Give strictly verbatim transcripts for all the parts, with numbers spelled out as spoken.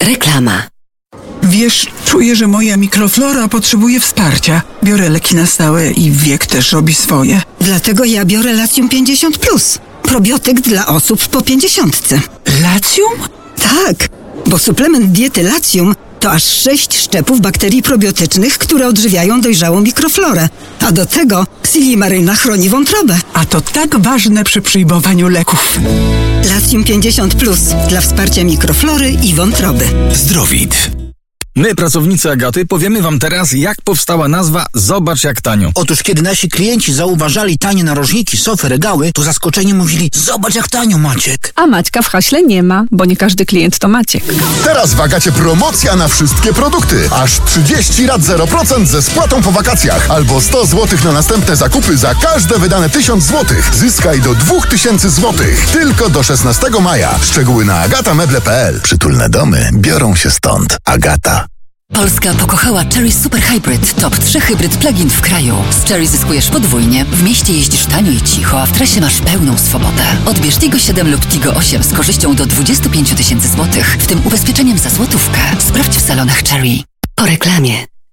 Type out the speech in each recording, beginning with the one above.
Reklama. Wiesz, czuję, że moja mikroflora potrzebuje wsparcia. Biorę leki na stałe i wiek też robi swoje. Dlatego ja biorę Latium pięćdziesiąt plus. Probiotyk dla osób po pięćdziesiątce. Latium? Tak, bo suplement diety Latium to aż sześć szczepów bakterii probiotycznych, które odżywiają dojrzałą mikroflorę. A do tego Silimaryna chroni wątrobę. A to tak ważne przy przyjmowaniu leków. Latium pięćdziesiąt plus dla wsparcia mikroflory i wątroby. Zdrowit. My, pracownicy Agaty, powiemy wam teraz, jak powstała nazwa Zobacz jak tanio. Otóż kiedy nasi klienci zauważali tanie narożniki, sofy, regały, to zaskoczeni mówili: zobacz jak tanio, Maciek. A Maćka w haśle nie ma, bo nie każdy klient to Maciek. Teraz w Agacie promocja na wszystkie produkty. Aż trzydzieści rat zero procent ze spłatą po wakacjach. Albo sto złotych na następne zakupy za każde wydane tysiąc złotych. Zyskaj do dwa tysiące złotych. Tylko do szesnastego maja. Szczegóły na agatameble kropka p l. Przytulne domy biorą się stąd. Agata. Polska pokochała Chery Super Hybrid, top trzy hybryd plug-in w kraju. Z Chery zyskujesz podwójnie, w mieście jeździsz tanio i cicho, a w trasie masz pełną swobodę. Odbierz Tigo siedem lub Tigo osiem z korzyścią do dwadzieścia pięć tysięcy złotych, w tym ubezpieczeniem za złotówkę. Sprawdź w salonach Chery. Po reklamie.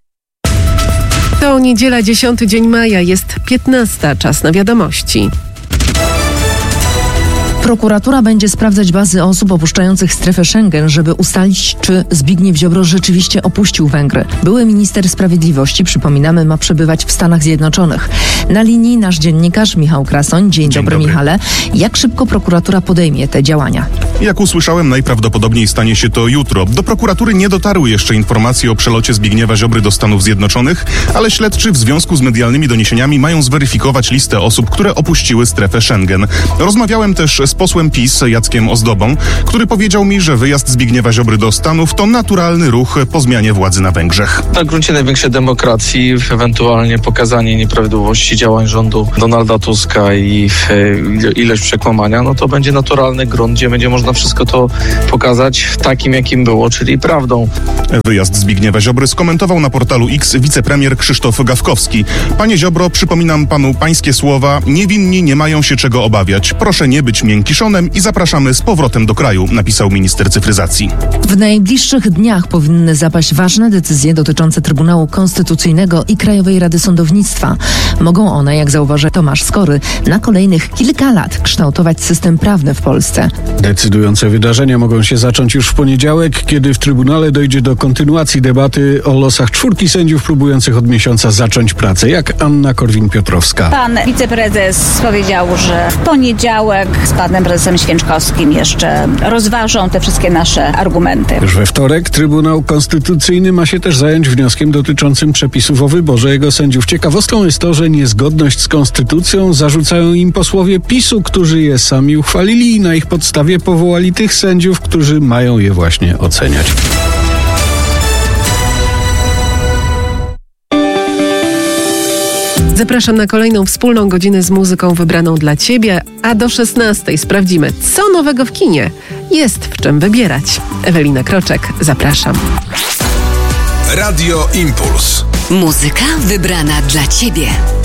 To niedziela, dziesiąty dzień maja, jest piętnasta, czas na wiadomości. Prokuratura będzie sprawdzać bazy osób opuszczających strefę Schengen, żeby ustalić, czy Zbigniew Ziobro rzeczywiście opuścił Węgry. Były minister sprawiedliwości, przypominamy, ma przebywać w Stanach Zjednoczonych. Na linii nasz dziennikarz Michał Krasoń. Dzień, Dzień dobry, dobry, Michale. Jak szybko prokuratura podejmie te działania? Jak usłyszałem, najprawdopodobniej stanie się to jutro. Do prokuratury nie dotarły jeszcze informacje o przelocie Zbigniewa Ziobry do Stanów Zjednoczonych, ale śledczy w związku z medialnymi doniesieniami mają zweryfikować listę osób, które opuściły strefę Schengen. Rozmawiałem też z posłem PiS Jackiem Ozdobą, który powiedział mi, że wyjazd Zbigniewa Ziobry do Stanów to naturalny ruch po zmianie władzy na Węgrzech. Na gruncie największej demokracji ewentualnie pokazanie nieprawidłowości działań rządu Donalda Tuska i ilość przekłamania, no to będzie naturalny grunt, gdzie będzie można wszystko to pokazać takim, jakim było, czyli prawdą. Wyjazd Zbigniewa Ziobry skomentował na portalu X wicepremier Krzysztof Gawkowski. Panie Ziobro, przypominam panu pańskie słowa: niewinni nie mają się czego obawiać. Proszę nie być miękiszonem i zapraszamy z powrotem do kraju, napisał minister cyfryzacji. W najbliższych dniach powinny zapaść ważne decyzje dotyczące Trybunału Konstytucyjnego i Krajowej Rady Sądownictwa. Mogą one, jak zauważa Tomasz Skory, na kolejnych kilka lat kształtować system prawny w Polsce. Decydujące wydarzenia mogą się zacząć już w poniedziałek, kiedy w Trybunale dojdzie do kontynuacji debaty o losach czwórki sędziów próbujących od miesiąca zacząć pracę, jak Anna Korwin-Piotrowska. Pan wiceprezes powiedział, że w poniedziałek z panem prezesem Święczkowskim jeszcze rozważą te wszystkie nasze argumenty. Już we wtorek Trybunał Konstytucyjny ma się też zająć wnioskiem dotyczącym przepisów o wyborze jego sędziów. Ciekawostką jest to, że niezgodność z konstytucją zarzucają im posłowie PiSu, którzy je sami uchwalili i na ich podstawie powołali tych sędziów, którzy mają je właśnie oceniać. Zapraszam na kolejną wspólną godzinę z muzyką wybraną dla Ciebie, a do szesnastej sprawdzimy, co nowego w kinie. Jest w czym wybierać. Ewelina Kroczek, zapraszam. Radio Impuls. Muzyka wybrana dla Ciebie.